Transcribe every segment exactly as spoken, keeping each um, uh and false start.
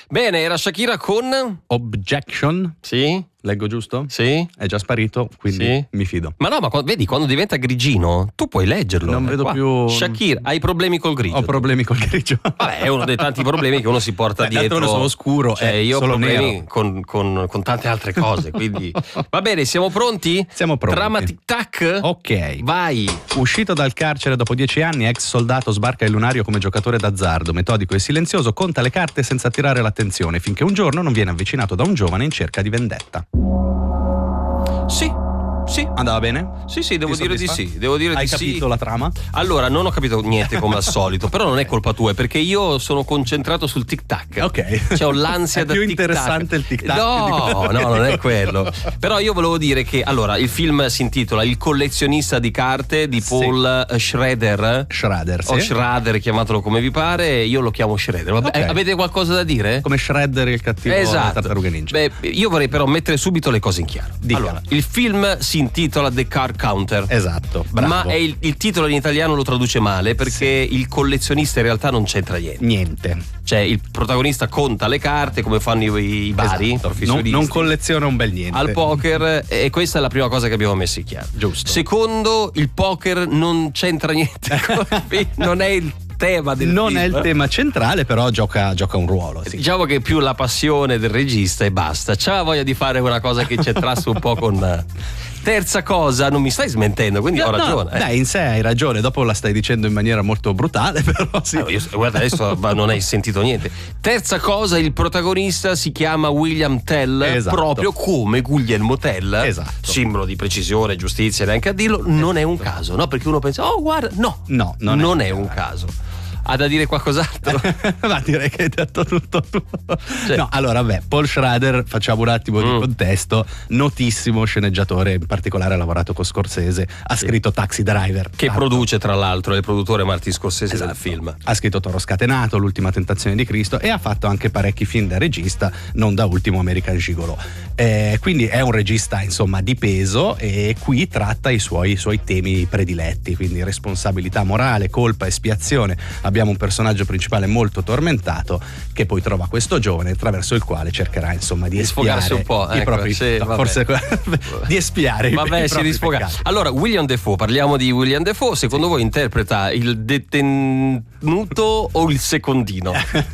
Bene, era Shakira con Objection. Sì? Leggo giusto? Sì? È già sparito, quindi Sì? mi fido. Ma no, ma quando, vedi, quando diventa grigino, tu puoi leggerlo. Non eh, vedo qua. più. Shakira, hai problemi col grigio? Ho problemi col grigio. Vabbè, è uno dei tanti problemi che uno si porta Beh, dietro. sono scuro, cioè, è io ho solo problemi nero. con, con, con tante altre cose. Quindi va bene, siamo pronti? Siamo pronti. Trama tic tac? Ok. Vai. Uscito dal carcere dopo dieci anni, ex soldato sbarca il lunario come giocatore d'azzardo. Metodico e silenzioso, conta le carte senza attirare l'attenzione, finché un giorno non viene avvicinato da un giovane in cerca di vendetta. Sì, sì. Andava bene? Sì, sì, devo Ti dire di soddisfa? sì. Devo dire Hai di capito sì. la trama? Allora, non ho capito niente come al solito, però non è colpa tua, perché io sono concentrato sul tic tac. Ok. Cioè, ho l'ansia È da più tic-tac. interessante il tic tac. No, no, non è quello. Però io volevo dire che allora il film si intitola Il collezionista di carte di Paul sì. Schrader. Schrader, sì. O Schrader, chiamatelo come vi pare, io lo chiamo Schrader. Vabbè, Okay. Avete qualcosa da dire? Come Shredder il cattivo Esatto. Tartarughe Ninja. Beh, io vorrei però mettere subito le cose in chiaro. Dica. Allora, il film si intitola The Card Counter. Esatto, bravo. Ma è il, il titolo in italiano lo traduce male perché sì. il collezionista in realtà non c'entra niente. Niente. Cioè il protagonista conta le carte come fanno i, i bari Esatto. professionisti. Non, non colleziona un bel niente. Al poker, e questa è la prima cosa che abbiamo messo in chiaro. Giusto. Secondo, il poker non c'entra niente con il film, non è il tema del non film. è il tema centrale, però gioca, gioca un ruolo. Sì. Diciamo che è più la passione del regista e basta. C'ha voglia di fare una cosa che c'entrasse un po' con. Terza cosa, non mi stai smentendo, quindi No, ho ragione. no, eh. Dai, in sé hai ragione, dopo la stai dicendo in maniera molto brutale, però sì. Eh, io, guarda, adesso non hai sentito niente. Terza cosa, il protagonista si chiama William Tell, Esatto. proprio come Guglielmo Tell, Esatto. simbolo di precisione, giustizia, neanche a dirlo. Non è un caso, no? Perché uno pensa, oh guarda, no, No, non, non è, è un caso. Ha da dire qualcos'altro? Ma direi che hai detto tutto tu. Cioè. No, allora, beh, Paul Schrader, facciamo un attimo di Mm. contesto, notissimo sceneggiatore, in particolare ha lavorato con Scorsese, ha Sì. scritto Taxi Driver. Che Tanto. produce tra l'altro, è il produttore Martin Scorsese Esatto. del film. Ha scritto Toro Scatenato, L'ultima tentazione di Cristo e ha fatto anche parecchi film da regista, non da ultimo American Gigolo. Eh, quindi è un regista insomma di peso e qui tratta i suoi, i suoi temi prediletti, quindi responsabilità morale, colpa, espiazione. Abbiamo un personaggio principale molto tormentato che poi trova questo giovane attraverso il quale cercherà insomma di Di espiare sfogarsi un po', i ecco, propri sì, no, vabbè. forse di espiare Vabbè, i si propri risfoga. peccati. Allora, William Dafoe, parliamo di William Dafoe. Secondo voi interpreta il detenuto o il secondino?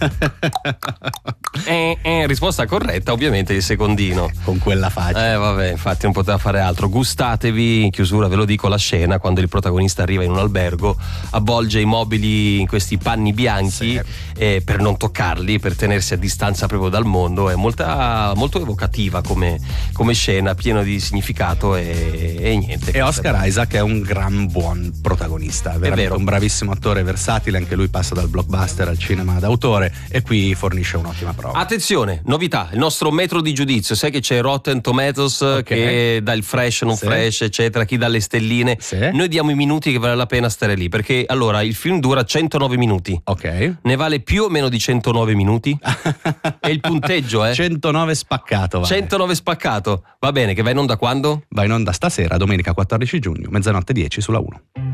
eh, eh, risposta corretta, ovviamente il secondino. Con quella faccia. Eh vabbè, infatti non poteva fare altro. Gustatevi, in chiusura ve lo dico, la scena quando il protagonista arriva in un albergo, avvolge i mobili in questi panni bianchi, Sì. eh, per non toccarli, per tenersi a distanza proprio dal mondo. È molta, molto evocativa come, come scena, pieno di significato e, e niente. E Oscar Isaac è un gran buon protagonista, è veramente vero. un bravissimo attore versatile, anche lui passa dal blockbuster al cinema d'autore e qui fornisce un'ottima prova. Attenzione, novità, il nostro metro di giudizio. Sai che c'è Rotten Tomatoes che dà il fresh, non Sì. fresh, eccetera, chi dà le stelline. Sì. Noi diamo i minuti che vale la pena stare lì, perché allora il film dura centonove minuti. Ok. Ne vale più o meno di centonove minuti? È il punteggio, eh? centonove spaccato, vale. centonove spaccato. Va bene, che va in onda quando? Va in onda stasera, domenica quattordici giugno, mezzanotte dieci sulla uno.